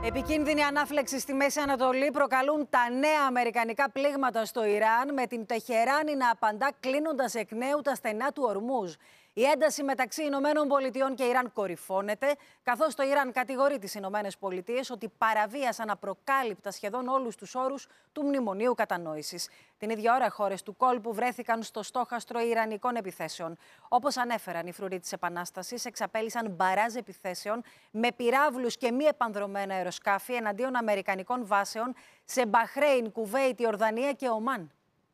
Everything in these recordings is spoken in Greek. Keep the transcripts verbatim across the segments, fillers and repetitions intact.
Επικίνδυνη ανάφλεξη στη Μέση Ανατολή προκαλούν τα νέα αμερικανικά πλήγματα στο Ιράν, με την Τεχεράνη να απαντά κλείνοντας εκ νέου τα στενά του Ορμούζ. Η ένταση μεταξύ Ηνωμένων Πολιτειών και Ιράν κορυφώνεται, καθώς το Ιράν κατηγορεί τις Ηνωμένες Πολιτείες ότι παραβίασαν απροκάλυπτα σχεδόν όλους τους όρους του Μνημονίου Κατανόησης. Την ίδια ώρα, χώρες του κόλπου βρέθηκαν στο στόχαστρο Ιρανικών επιθέσεων. Όπως ανέφεραν οι φρουροί της Επανάστασης, εξαπέλυσαν μπαράζ επιθέσεων με πυράβλους και μη επανδρομένα αεροσκάφη εναντίον αμερικανικών βάσεων σε Μπαχρέιν, Κουβέιτ, Ιορδανία και Ομάν.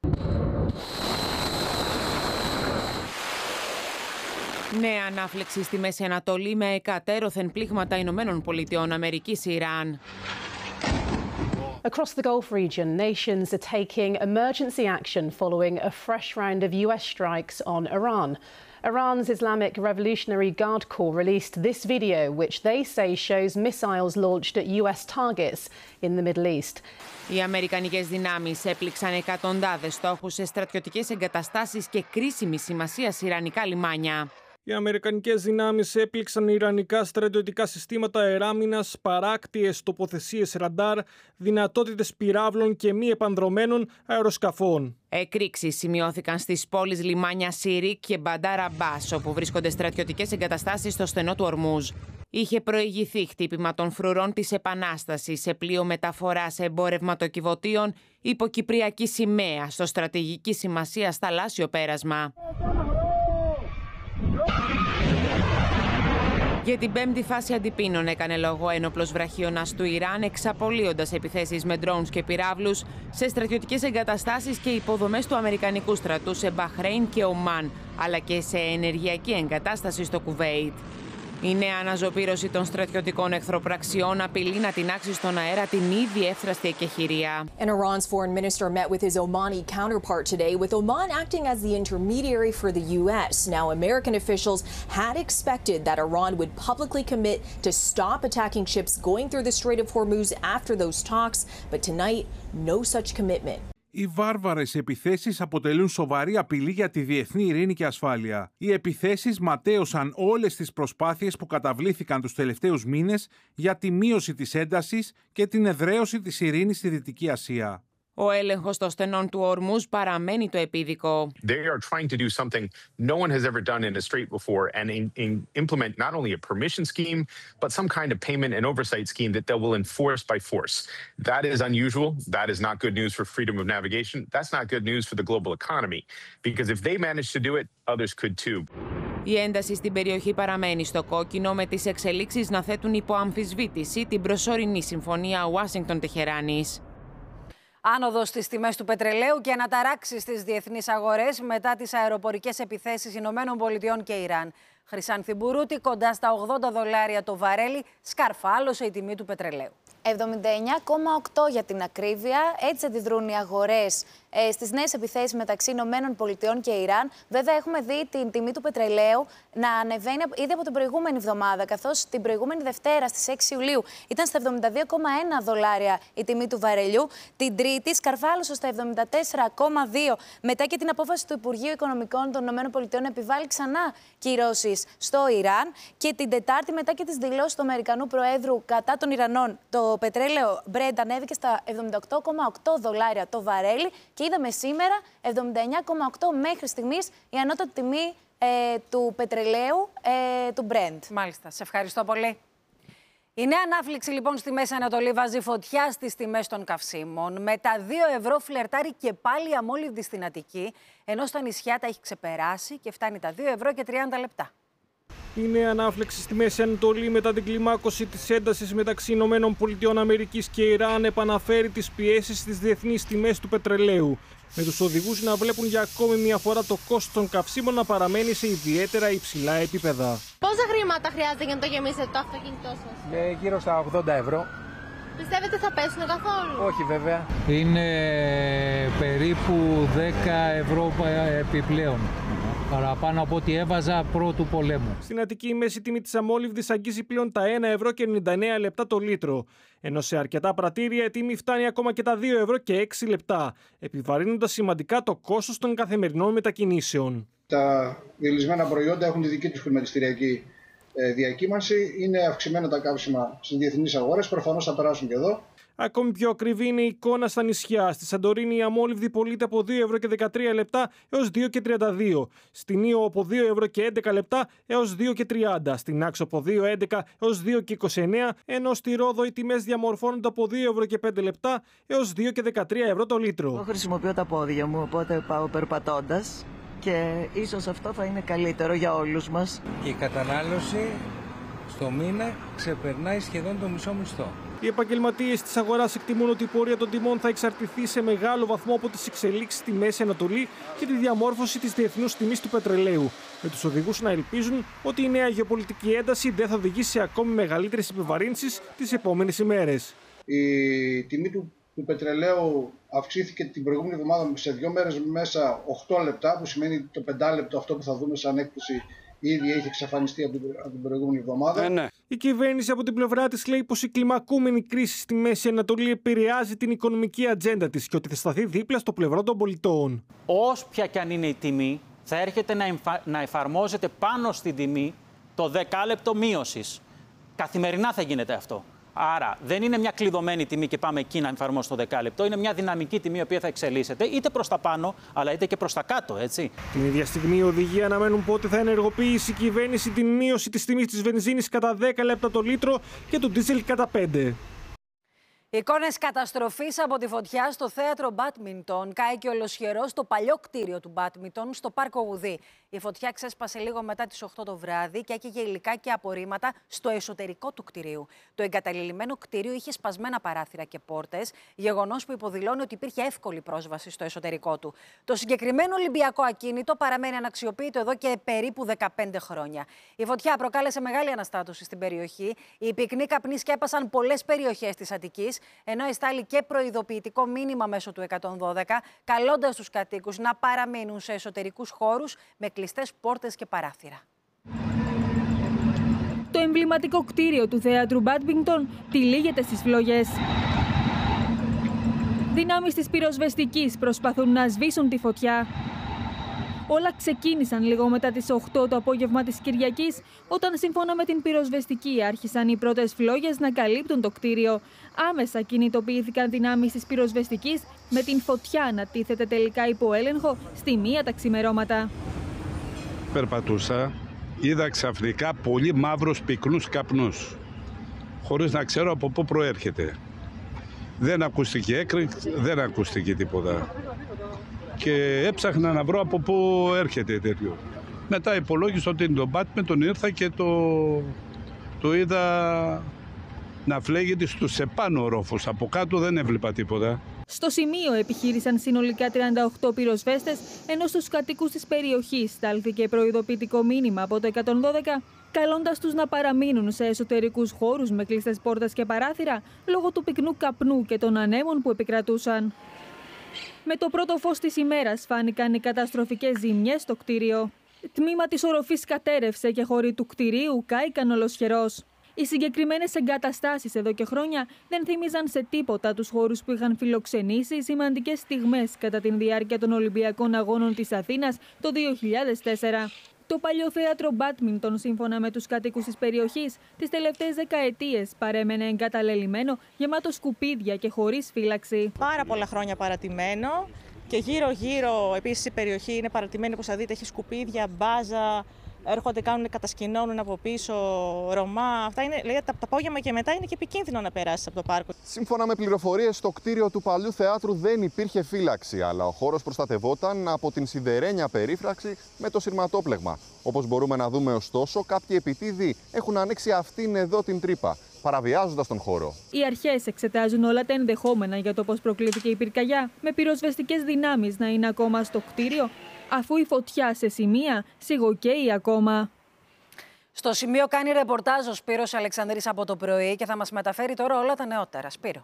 Νέα ανάφλεξη στη Μέση Ανατολή με εκατέρωθεν πλήγματα Ηνωμένων Πολιτειών Αμερικής Ιράν. Across the Gulf region, nations are taking emergency action following a fresh round of U S strikes on Iran. Iran's Islamic Revolutionary Guard Corps released this video, which they say shows missiles launched at U S targets in the Middle East. Οι αμερικανικές δυνάμεις έπληξαν εκατοντάδες στόχους σε στρατιωτικές εγκαταστάσεις και κρίσιμης σημασίας ιρανικά λιμάνια. Οι αμερικανικές δυνάμεις έπληξαν ιρανικά στρατιωτικά συστήματα αεράμινας, παράκτιες τοποθεσίες ραντάρ, δυνατότητες πυράβλων και μη επανδρομένων αεροσκαφών. Εκρήξεις σημειώθηκαν στις πόλεις λιμάνια Σιρίκ και Μπαντάρ Αμπάς, όπου βρίσκονται στρατιωτικές εγκαταστάσεις στο στενό του Ορμούζ. Είχε προηγηθεί χτύπημα των φρουρών της Επανάστασης σε πλοίο μεταφοράς εμπορευματοκιβωτίων υπό κυπριακή σημαία στο στρατηγική σημασία θαλάσσιο πέρασμα. Για την πέμπτη φάση αντιπίνων έκανε λόγο ένοπλος βραχίωνας του Ιράν, εξαπολύοντας επιθέσεις με drones και πυράβλους σε στρατιωτικές εγκαταστάσεις και υποδομές του Αμερικανικού στρατού σε Μπαχρέιν και Ομάν, αλλά και σε ενεργειακή εγκατάσταση στο Κουβέιτ. Η νέα αναζωπήρωση των στρατιωτικών εχθροπραξιών απειλεί να τεινάξει στον αέρα την ήδη εύθραστη εκεχηρία. And Iran's foreign minister met with his Omani counterpart today, with Oman acting as the intermediary for the U S. Now, American officials had expected that Iran would publicly commit to stop attacking ships going through the Strait of Hormuz after those talks, but tonight, no such commitment. Οι βάρβαρες επιθέσεις αποτελούν σοβαρή απειλή για τη διεθνή ειρήνη και ασφάλεια. Οι επιθέσεις ματαίωσαν όλες τις προσπάθειες που καταβλήθηκαν τους τελευταίους μήνες για τη μείωση της έντασης και την εδραίωση της ειρήνης στη Δυτική Ασία. Ο έλεγχος των στενών του Ορμούζ παραμένει το επίδικο. They are trying to do something no one has ever done in a strait before and in, in implement not only a permission scheme, but some kind of payment and oversight scheme that they will enforce by force. That is unusual. That is not good news for freedom of navigation. That's not good news for the global economy. Because if they manage to do it, others could too. Η ένταση στην περιοχή παραμένει στο κόκκινο, με τις εξελίξεις να θέτουν υπό αμφισβήτηση την προσωρινή συμφωνία Ουάσιγκτον-Τεχεράνης. Άνοδος στις τιμές του πετρελαίου και αναταράξεις στις διεθνείς αγορές μετά τις αεροπορικές επιθέσεις Ηνωμένων Πολιτειών και Ιράν. Χρυσάνθη Μπουρούτη, κοντά στα ογδόντα δολάρια το βαρέλι, σκαρφάλωσε η τιμή του πετρελαίου. εβδομήντα εννιά κόμμα οκτώ για την ακρίβεια. Έτσι αντιδρούν οι αγορές ε, στις νέες επιθέσεις μεταξύ Ηνωμένων Πολιτειών και Ιράν. Βέβαια, έχουμε δει την τιμή του πετρελαίου να ανεβαίνει ήδη από την προηγούμενη εβδομάδα, καθώς την προηγούμενη Δευτέρα στις έξι Ιουλίου ήταν στα εβδομήντα δύο κόμμα ένα δολάρια η τιμή του βαρελιού. Την Τρίτη σκαρφάλωσε στα εβδομήντα τέσσερα κόμμα δύο, μετά και την απόφαση του Υπουργείου Οικονομικών των ΗΠΑ να επιβάλλει ξανά κυρώσεις στο Ιράν. Και την Τετάρτη, μετά και τις δηλώσεις του Αμερικανού Προέδρου κατά των Ιρανών, το πετρέλαιο Brent ανέβηκε στα εβδομήντα οκτώ κόμμα οκτώ δολάρια το βαρέλι και είδαμε σήμερα εβδομήντα εννιά κόμμα οκτώ μέχρι στιγμής η ανώτατη τιμή ε, του πετρελαίου ε, του Brent. Μάλιστα, σε ευχαριστώ πολύ. Η νέα ανάφλεξη λοιπόν στη Μέση Ανατολή βάζει φωτιά στις τιμές των καυσίμων. Με τα δύο ευρώ φλερτάρει και πάλι αμόλυβδη στην Αττική, ενώ στα νησιά τα έχει ξεπεράσει και φτάνει τα δύο ευρώ και τριάντα λεπτά. Η νέα ανάφλεξη στη Μέση Ανατολή μετά την κλιμάκωση της έντασης μεταξύ Ηνωμένων Πολιτειών Αμερικής και Ιράν επαναφέρει τις πιέσεις στις διεθνείς τιμές του πετρελαίου, με τους οδηγούς να βλέπουν για ακόμη μια φορά το κόστος των καυσίμων να παραμένει σε ιδιαίτερα υψηλά επίπεδα. Πόσα χρήματα χρειάζεται για να το γεμίσετε το αυτοκίνητό σας? Ε, γύρω στα ογδόντα ευρώ. Πιστεύετε θα πέσουν καθόλου? Όχι βέβαια. Είναι περίπου δέκα ευρώ επιπλέον. Παραπάνω από ό,τι έβαζα πρώτου πολέμου. Στην Αττική η μέση τιμή της αμόλυβδης αγγίζει πλέον τα ένα ευρώ και ενενήντα εννέα λεπτά το λίτρο. Ενώ σε αρκετά πρατήρια η τιμή φτάνει ακόμα και τα δύο ευρώ και έξι λεπτά, επιβαρύνοντας σημαντικά το κόστος των καθημερινών μετακινήσεων. Τα διελισμένα προϊόντα έχουν τη δική τους χρηματιστηριακή διακύμανση. Είναι αυξημένα τα καύσιμα στις διεθνείς αγορές. Προφανώς θα περάσουν και εδώ. Ακόμη πιο ακριβή είναι η εικόνα στα νησιά. Στη Σαντορίνη η αμόλυβδη πωλείται από δύο ευρώ και δεκατρία λεπτά έως δύο και τριάντα δύο. Στην Ήο από δύο ευρώ και έντεκα λεπτά έως δύο και τριάντα. Στην Άξο από δύο και έντεκα έως δύο και είκοσι εννέα. Ενώ στη Ρόδο οι τιμές διαμορφώνονται από δύο ευρώ και πέντε λεπτά έως δύο και δεκατρία ευρώ το λίτρο. Εγώ χρησιμοποιώ τα πόδια μου, οπότε πάω περπατώντας και ίσως αυτό θα είναι καλύτερο για όλους μας. Η κατανάλωση στο μήνα ξεπερνάει σχεδόν το μισό μισθό. Οι επαγγελματίες της αγοράς εκτιμούν ότι η πορεία των τιμών θα εξαρτηθεί σε μεγάλο βαθμό από τις εξελίξεις στη Μέση Ανατολή και τη διαμόρφωση της διεθνούς τιμής του πετρελαίου, με τους οδηγούς να ελπίζουν ότι η νέα γεωπολιτική ένταση δεν θα οδηγήσει σε ακόμη μεγαλύτερες επιβαρύνσεις τις επόμενες ημέρες. Η τιμή του, του πετρελαίου αυξήθηκε την προηγούμενη εβδομάδα σε δύο μέρες μέσα οκτώ λεπτά, που σημαίνει το πεντάλεπτο αυτό που θα δούμε σαν έκπτωση ήδη έχει εξαφανιστεί από την, από την προηγούμενη εβδομάδα. Ε, ναι. Η κυβέρνηση από την πλευρά της λέει πως η κλιμακούμενη κρίση στη Μέση Ανατολή επηρεάζει την οικονομική ατζέντα της και ότι θα σταθεί δίπλα στο πλευρό των πολιτών. Όποια και αν είναι η τιμή, θα έρχεται να, εμφα... να εφαρμόζεται πάνω στην τιμή το δεκάλεπτο μείωσης. Καθημερινά θα γίνεται αυτό. Άρα δεν είναι μια κλειδωμένη τιμή και πάμε εκεί να εφαρμόσουμε το δεκάλεπτο. Είναι μια δυναμική τιμή η οποία θα εξελίσσεται είτε προς τα πάνω, αλλά είτε και προς τα κάτω, έτσι. Την ίδια στιγμή οι οδηγοί αναμένουν πότε θα ενεργοποιήσει η κυβέρνηση την μείωση της τιμής της βενζίνης κατά δέκα λεπτά το λίτρο και του ντίζελ κατά πέντε. Εικόνες καταστροφής από τη φωτιά στο θέατρο Μπάντμιντον. Κάηκε ολοσχερός στο παλιό κτίριο του Μπάντμιντον στο Πάρκο Γουδί. Η φωτιά ξέσπασε λίγο μετά τις οκτώ το βράδυ και έκαιγε υλικά και απορρίμματα στο εσωτερικό του κτιρίου. Το εγκαταλειμμένο κτίριο είχε σπασμένα παράθυρα και πόρτες, γεγονός που υποδηλώνει ότι υπήρχε εύκολη πρόσβαση στο εσωτερικό του. Το συγκεκριμένο Ολυμπιακό ακίνητο παραμένει αναξιοποιητό εδώ και περίπου δεκαπέντε χρόνια. Η φωτιά προκάλεσε μεγάλη αναστάτωση στην περιοχή. Οι πυκνοί καπνοί σκέπασαν πολλές περιοχές της Αττικής, ενώ εστάλει και προειδοποιητικό μήνυμα μέσω του εκατόν δώδεκα, καλώντας τους κατοίκους να παραμείνουν σε εσωτερικούς χώρους με κλειστές πόρτες και παράθυρα. Το εμβληματικό κτίριο του θέατρου Μπάντμιντον τυλίγεται στις φλόγες. Δυνάμεις της πυροσβεστικής προσπαθούν να σβήσουν τη φωτιά. Όλα ξεκίνησαν λίγο μετά τις οκτώ το απόγευμα της Κυριακής, όταν σύμφωνα με την πυροσβεστική άρχισαν οι πρώτες φλόγες να καλύπτουν το κτίριο. Άμεσα κινητοποιήθηκαν δυνάμεις της πυροσβεστικής, με την φωτιά να τίθεται τελικά υπό έλεγχο στη μία τα ξημερώματα. Περπατούσα, είδα ξαφνικά πολύ μαύρους πυκνούς καπνούς, χωρίς να ξέρω από πού προέρχεται. Δεν ακούστηκε έκρηξη, δεν ακούστηκε τίποτα. Και έψαχνα να βρω από πού έρχεται τέτοιο. Μετά υπολόγισα ότι είναι το Μπάντμιντον, ήρθα και το, το είδα να φλέγεται στους επάνω ορόφους. Από κάτω δεν έβλεπα τίποτα. Στο σημείο επιχείρησαν συνολικά τριάντα οκτώ πυροσβέστες, ενώ στους κατοίκους της περιοχής στάλθηκε προειδοποιητικό μήνυμα από το εκατόν δώδεκα, καλώντας τους να παραμείνουν σε εσωτερικούς χώρους με κλειστές πόρτες και παράθυρα, λόγω του πυκνού καπνού και των ανέμων που επικρατούσαν. Με το πρώτο φως της ημέρας φάνηκαν οι καταστροφικές ζημιές στο κτίριο. Τμήμα της οροφής κατέρευσε και χώροι του κτιρίου κάηκαν ολοσχερός. Οι συγκεκριμένες εγκαταστάσεις εδώ και χρόνια δεν θύμιζαν σε τίποτα τους χώρους που είχαν φιλοξενήσει σημαντικές στιγμές κατά την διάρκεια των Ολυμπιακών Αγώνων της Αθήνας το δύο χιλιάδες τέσσερα. Το παλιό θέατρο Μπάντμιντον, σύμφωνα με τους κατοίκους της περιοχής, τις τελευταίες δεκαετίες παρέμενε εγκαταλελειμμένο, γεμάτο σκουπίδια και χωρίς φύλαξη. Πάρα πολλά χρόνια παρατημένο και γύρω-γύρω επίσης η περιοχή είναι παρατημένη, όπως θα δείτε, έχει σκουπίδια, μπάζα, έρχονται, κάνουν, κατασκηνώνουν από πίσω, Ρωμά. Αυτά είναι, λέει, τα απόγευμα και μετά είναι και επικίνδυνο να περάσει από το πάρκο. Σύμφωνα με πληροφορίες, στο κτίριο του παλιού θεάτρου δεν υπήρχε φύλαξη, αλλά ο χώρος προστατευόταν από την σιδερένια περίφραξη με το σειρματόπλεγμα. Όπως μπορούμε να δούμε, ωστόσο, κάποιοι επιτίδοι έχουν ανοίξει αυτήν εδώ την τρύπα, παραβιάζοντας τον χώρο. Οι αρχές εξετάζουν όλα τα ενδεχόμενα για το πώς προκλήθηκε η πυρκαγιά, με πυροσβεστικές δυνάμεις να είναι ακόμα στο κτίριο, αφού η φωτιά σε σημεία σιγοκαίει ακόμα. Στο σημείο κάνει ρεπορτάζ ο Σπύρος Αλεξανδρής από το πρωί και θα μας μεταφέρει τώρα όλα τα νεότερα. Σπύρο.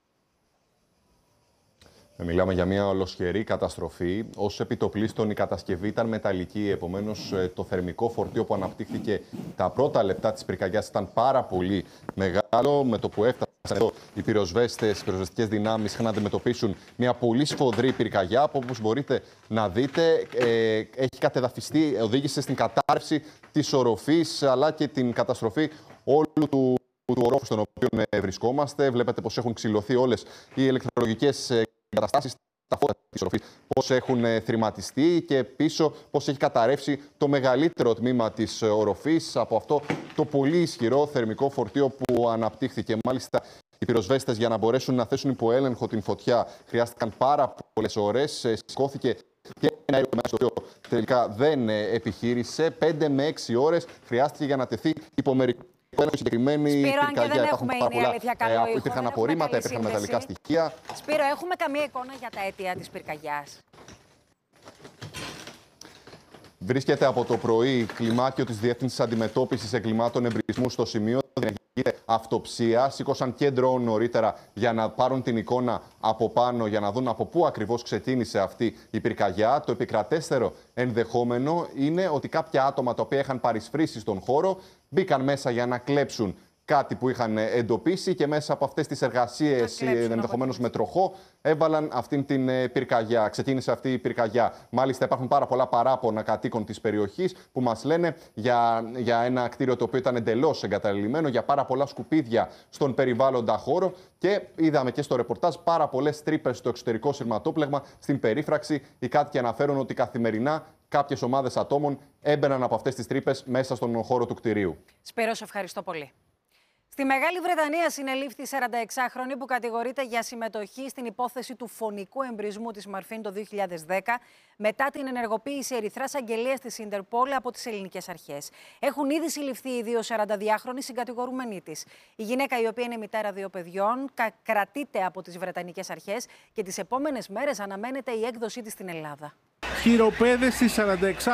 Μιλάμε για μια ολοσχερή καταστροφή. Ως επιτοπλίστων η κατασκευή ήταν μεταλλική, επομένως το θερμικό φορτίο που αναπτύχθηκε τα πρώτα λεπτά της πυρκαγιάς ήταν πάρα πολύ μεγάλο. Με το που έφτασε Εδώ οι πυροσβέστες, οι πυροσβεστικές δυνάμεις είχαν να αντιμετωπίσουν μια πολύ σφοδρή πυρκαγιά που, όπως μπορείτε να δείτε, ε, έχει κατεδαφιστεί, οδήγησε στην κατάρρευση της οροφής αλλά και την καταστροφή όλου του, του ορόφου στον οποίο ε, βρισκόμαστε. Βλέπετε πως έχουν ξυλωθεί όλες οι ηλεκτρολογικές εγκαταστάσεις, τα φώτα της οροφής, πώς έχουν ε, θρηματιστεί και πίσω πώς έχει καταρρεύσει το μεγαλύτερο τμήμα της οροφής από αυτό το πολύ ισχυρό θερμικό φορτίο που αναπτύχθηκε. Μάλιστα, οι πυροσβέστες για να μπορέσουν να θέσουν υπό έλεγχο την φωτιά χρειάστηκαν πάρα πολλές ώρες. Σηκώθηκε και ένα αέριο μέσα το οποίο τελικά δεν επιχείρησε. Πέντε με έξι ώρες χρειάστηκε για να τεθεί υπό μερικό έλεγχο συγκεκριμένη πυρκαγιά. Υπάρχουν πάρα πολλά. Ε, υπήρχαν απορρίμματα, υπήρχαν μεταλλικά στοιχεία. Σπύρο, έχουμε καμία εικόνα για τα αίτια της πυρκαγιάς? Βρίσκεται από το πρωί κλιμάκιο της Διεύθυνσης Αντιμετώπισης Εγκλημάτων Εμπρισμού στο σημείο. Γίνεται αυτοψία. Σήκωσαν και ντρόουν νωρίτερα για να πάρουν την εικόνα από πάνω, για να δουν από πού ακριβώς ξεκίνησε αυτή η πυρκαγιά. Το επικρατέστερο ενδεχόμενο είναι ότι κάποια άτομα τα οποία είχαν παρισφρήσει στον χώρο μπήκαν μέσα για να κλέψουν κάτι που είχαν εντοπίσει και μέσα από αυτές τις εργασίες, ενδεχομένως με τροχό, έβαλαν αυτήν την πυρκαγιά. Ξεκίνησε αυτή η πυρκαγιά. Μάλιστα, υπάρχουν πάρα πολλά παράπονα κατοίκων της περιοχής που μας λένε για, για ένα κτίριο το οποίο ήταν εντελώς εγκαταλειμμένο, για πάρα πολλά σκουπίδια στον περιβάλλοντα χώρο και είδαμε και στο ρεπορτάζ πάρα πολλές τρύπες στο εξωτερικό σειρματόπλεγμα, στην περίφραξη. Οι κάτοικοι αναφέρουν ότι καθημερινά κάποιες ομάδες ατόμων έμπαιναν από αυτές τις τρύπες μέσα στον χώρο του κτηρίου. Σπύρο, σε ευχαριστώ πολύ. Στη Μεγάλη Βρετανία συνελήφθη η σαρανταεξάχρονη που κατηγορείται για συμμετοχή στην υπόθεση του φωνικού εμπρισμού της Μαρφίν το δύο χιλιάδες δέκα μετά την ενεργοποίηση ερυθράς αγγελίας της Ιντερπόλ από τις ελληνικές αρχές. Έχουν ήδη συλληφθεί οι δύο σαρανταδυάχρονοι συγκατηγορούμενοι της. Η γυναίκα, η οποία είναι μητέρα δύο παιδιών, κρατείται από τις βρετανικές αρχές και τις επόμενες μέρες αναμένεται η έκδοσή της στην Ελλάδα. Χειροπέδες στη σαρανταεξάχρονη